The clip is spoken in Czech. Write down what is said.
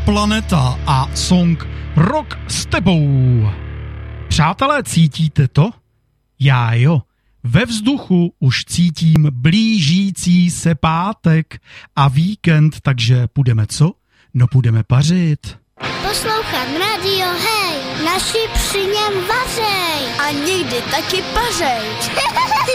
Planeta a song Rok s tebou. Přátelé, cítíte to? Já jo. Ve vzduchu už cítím blížící se pátek a víkend, takže půjdeme co? No půjdeme pařit. Poslouchat radio, hej, naši při něm vařej. A někdy taky pařej.